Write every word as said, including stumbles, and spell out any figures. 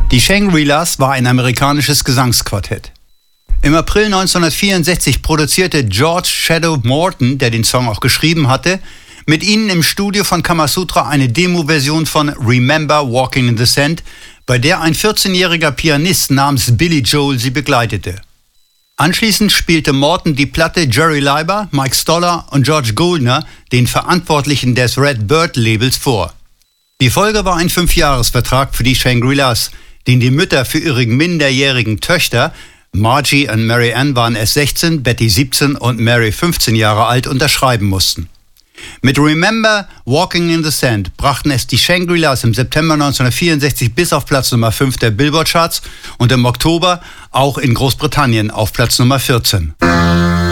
Die Shangri-Las war ein amerikanisches Gesangsquartett. Im April neunzehnhundertvierundsechzig produzierte George Shadow Morton, der den Song auch geschrieben hatte, mit ihnen im Studio von Kamasutra eine Demo-Version von Remember Walking in the Sand, bei der ein vierzehnjähriger Pianist namens Billy Joel sie begleitete. Anschließend spielte Morton die Platte Jerry Leiber, Mike Stoller und George Goldner, den Verantwortlichen des Red Bird Labels, vor. Die Folge war ein Fünfjahresvertrag für die Shangri-Las, den die Mütter für ihre minderjährigen Töchter, Margie und Mary Ann waren erst sechzehn, Betty siebzehn und Mary fünfzehn Jahre alt, unterschreiben mussten. Mit Remember Walking in the Sand brachten es die Shangri-Las im September neunzehnhundertvierundsechzig bis auf Platz Nummer fünf der Billboard-Charts und im Oktober auch in Großbritannien auf Platz Nummer vierzehn.